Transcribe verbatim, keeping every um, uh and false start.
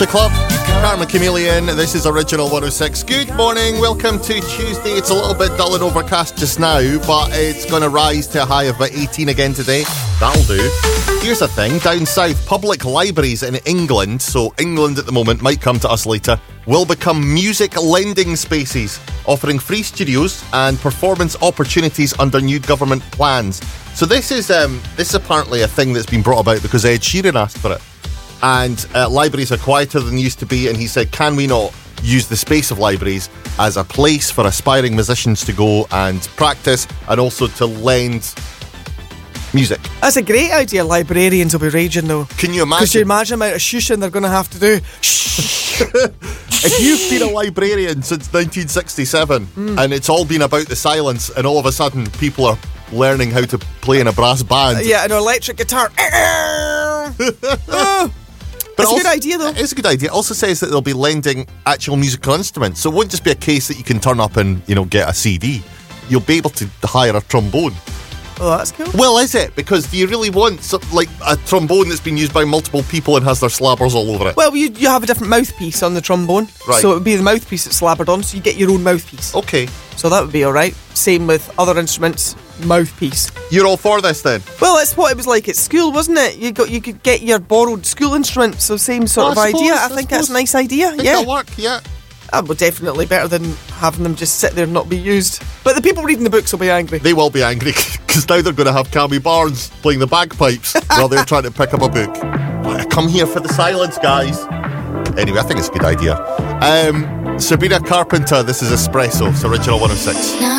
Culture Club, Karma Chameleon, this is Original one oh six. Good morning, welcome to Tuesday. It's a little bit dull and overcast just now, but it's going to rise to a high of about eighteen again today. That'll do. Here's the thing, down south, public libraries in England, so England at the moment, might come to us later, will become music lending spaces, offering free studios and performance opportunities under new government plans. So this is um, this is apparently a thing that's been brought about because Ed Sheeran asked for it. And uh, libraries are quieter than they used to be, and he said, can we not use the space of libraries as a place for aspiring musicians to go and practice and also to lend music? That's a great idea. Librarians will be raging though. Can you imagine? Because you imagine the amount of shushing they're going to have to do. If you've been a librarian since nineteen sixty-seven mm. and it's all been about the silence, and all of a sudden people are learning how to play in a brass band. Uh, yeah, an electric guitar. oh. But it's a good idea though. It is a good idea. It also says that they'll be lending actual musical instruments. So it won't just be a case that you can turn up and, you know, get a C D. You'll be able to hire a trombone. Oh, that's cool. Well, is it? Because do you really want some, like a trombone that's been used by multiple people and has their slabbers all over it? Well, you, you have a different mouthpiece on the trombone. Right. So it would be the mouthpiece that's slabbered on, so you get your own mouthpiece. Okay. So that would be alright. Same with other instruments, mouthpiece. You're all for this then? Well, that's what it was like at school, wasn't it? You got you could get your borrowed school instrument, so same sort oh, of I suppose, idea. I, I think suppose. that's a nice idea. I think yeah. that'll work, yeah. That would definitely better than having them just sit there and not be used. But the people reading the books will be angry. They will be angry because now they're going to have Cammy Barnes playing the bagpipes while they're trying to pick up a book. I come here for the silence, guys. Anyway, I think it's a good idea. Um, Sabrina Carpenter, this is Espresso. It's Original one oh six.